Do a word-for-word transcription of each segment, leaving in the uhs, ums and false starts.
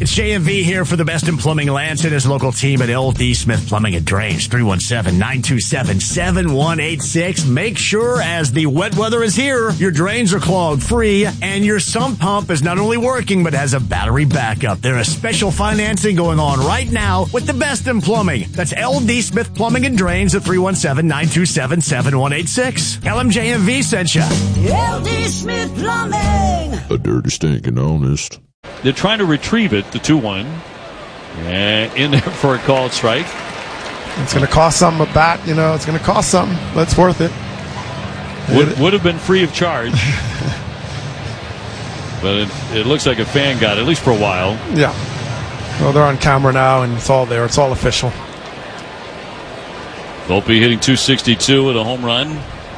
It's J M V here for the best in plumbing. Lance and his local team at L D Smith Plumbing and Drains. three one seven, nine two seven, seven one eight six. Make sure as the wet weather is here, your drains are clogged free and your sump pump is not only working but has a battery backup. There is special financing going on right now with the best in plumbing. That's L D Smith Plumbing and Drains at three one seven, nine two seven, seven one eight six. L M J M V sent you. L D Smith Plumbing. A dirty, stinking honest. They're trying to retrieve it, the two one. And in there for a called strike. It's going to cost something a bat, you know, it's going to cost something, but it's worth it. Would, would have been free of charge. But it, it looks like a fan got it, at least for a while. Yeah. Well, they're on camera now, and it's all there. It's all official. Volpe hitting two sixty-two with a home run.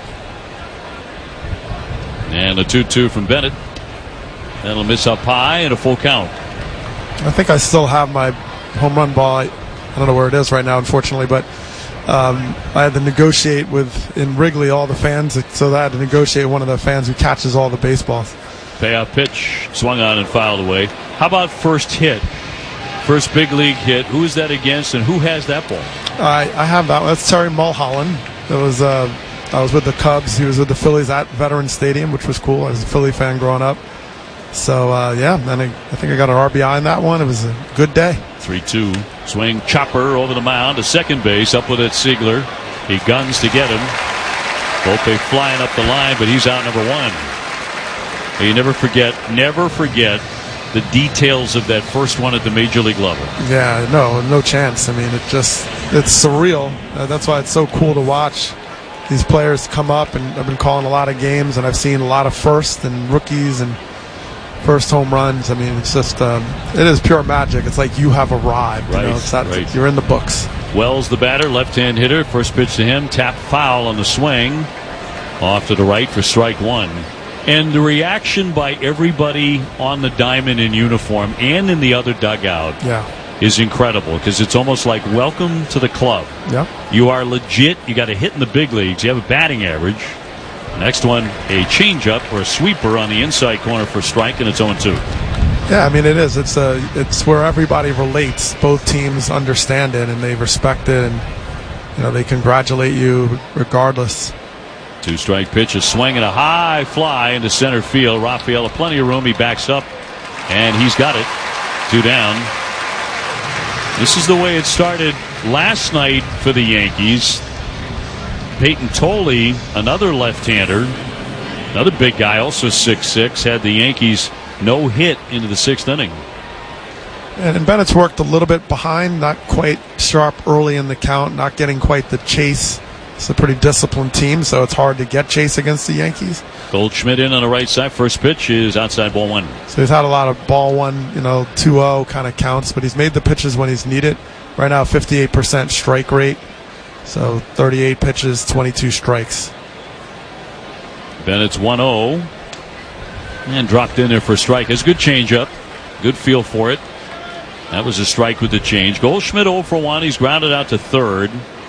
And a two two from Bennett. That'll miss up high and a full count. I think I still have my home run ball. I, I don't know where it is right now, unfortunately, but um, I had to negotiate with, in Wrigley, all the fans, so I had to negotiate with one of the fans who catches all the baseballs. Payoff pitch, swung on and fouled away. How about first hit? First big league hit. Who is that against, and who has that ball? I, I have that. That's Terry Mulholland. It was uh, I was with the Cubs. He was with the Phillies at Veterans Stadium, which was cool. I was a Philly fan growing up. So, uh, yeah, and I, I think I got an R B I in that one. It was a good day. three two. Swing chopper over the mound to second base. Up with it, Siegler. He guns to get him. Volpe flying up the line, but he's out number one. And you never forget, never forget the details of that first one at the major league level. Yeah, no, no chance. I mean, it just, it's surreal. Uh, that's why it's so cool to watch these players come up, and I've been calling a lot of games, and I've seen a lot of first and rookies and first home runs. I mean, it's just, um, it is pure magic. It's like you have arrived. Right, you know, it's that, right. You're in the books. Wells, the batter, left-hand hitter. First pitch to him, tap foul on the swing. Off to the right for strike one. And the reaction by everybody on the diamond in uniform and in the other dugout yeah. is incredible, because it's almost like welcome to the club. Yeah. You are legit. You got a hit in the big leagues. You have a batting average. Next one, a changeup or a sweeper on the inside corner for strike, and it's oh two. Yeah, I mean, it is. It's a, it's where everybody relates. Both teams understand it, and they respect it, and you know they congratulate you regardless. Two strike pitch, a swing and a high fly into center field. Rafael, plenty of room. He backs up, and he's got it. Two down. This is the way it started last night for the Yankees. Peyton Tolley, another left-hander, another big guy, also six six, had the Yankees no hit into the sixth inning. And, and Bennett's worked a little bit behind, not quite sharp early in the count, not getting quite the chase. It's a pretty disciplined team, so it's hard to get chase against the Yankees. Goldschmidt in on the right side. First pitch is outside ball one. So he's had a lot of ball one, you know, two oh kind of counts, but he's made the pitches when he's needed. Right now, fifty-eight percent strike rate. So thirty-eight pitches, twenty-two strikes. Bennett's one oh. And dropped in there for a strike. Has a good changeup. Good feel for it. That was a strike with the change. Goldschmidt oh for one. He's grounded out to third.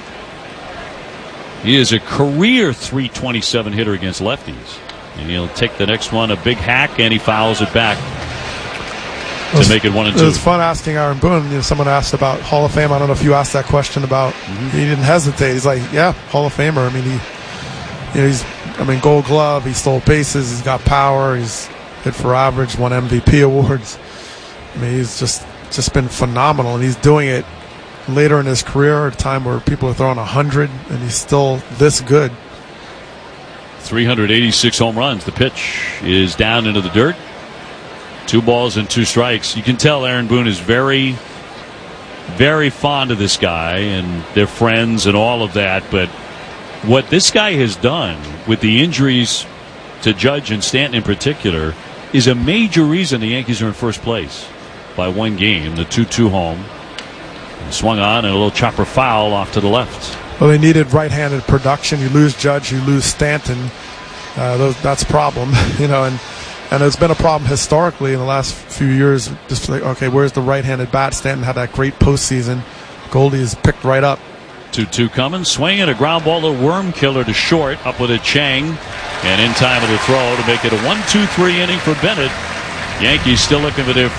He is a career three twenty-seven hitter against lefties. And he'll take the next one, a big hack, and he fouls it back to was, make it one and two. two. It was fun asking Aaron Boone. You know, someone asked about Hall of Fame. I don't know if you asked that question about. Mm-hmm. He didn't hesitate. He's like, yeah, Hall of Famer. I mean, he, you know, he's, I mean, Gold Glove. He stole bases. He's got power. He's hit for average. Won M V P awards. I mean, he's just just been phenomenal, and he's doing it later in his career at a time where people are throwing a hundred, and he's still this good. three hundred eighty-six home runs. The pitch is down into the dirt. Two balls and two strikes. You can tell Aaron Boone is very, very fond of this guy, and they're friends and all of that. But what this guy has done with the injuries to Judge and Stanton in particular is a major reason the Yankees are in first place by one game. The two two home. And swung on and a little chopper foul off to the left. Well, they needed right-handed production. You lose Judge, you lose Stanton. Uh, those, that's a problem, you know, and and it's been a problem historically in the last few years. Just like, okay, where's the right-handed bat? Stanton had that great postseason. Goldie is picked right up. two two coming, swing and a ground ball, a worm killer to short, up with a Chang, and in time of the throw to make it a one two three inning for Bennett. Yankees still looking for their